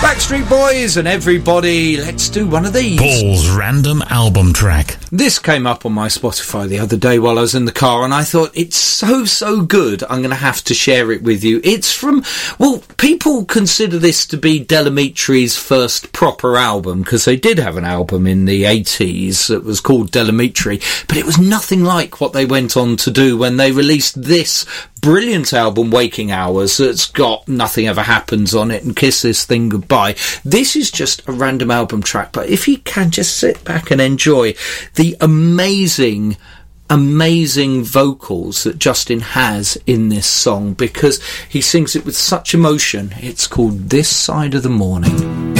Backstreet Boys and everybody, let's do one of these. Paul's random album track. This came up on my Spotify the other day while I was in the car, and I thought, it's so good, I'm going to have to share it with you. It's from, well, people consider this to be Del Amitri's first proper album, because they did have an album in the 80s that was called Del Amitri, but it was nothing like what they went on to do when they released this brilliant album, Waking Hours, that's got Nothing Ever Happens on it and Kiss This Thing Goodbye. This is just a random album track, but if you can just sit back and enjoy the amazing vocals that Justin has in this song, because he sings it with such emotion. It's called This Side of the Morning.